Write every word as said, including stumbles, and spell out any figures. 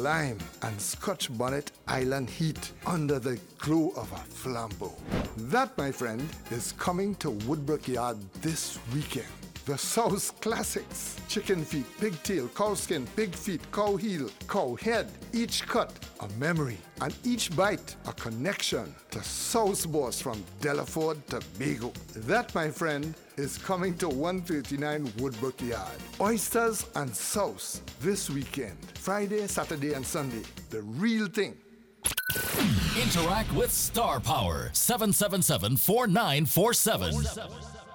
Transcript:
lime and Scotch bonnet island heat under the glow of a flambeau. That, my friend, is coming to Woodbrook Yard this weekend. The South Classics. Chicken feet, pigtail, cow skin, pig feet, cow heel, cow head. Each cut a memory, and each bite a connection to South Boss from Delaford to Bago. That, my friend, is coming to one thirty-nine Woodbrook Yard. Oysters and sauce this weekend. Friday, Saturday, and Sunday. The real thing. Interact with Star Power. seven seven seven, four nine four seven.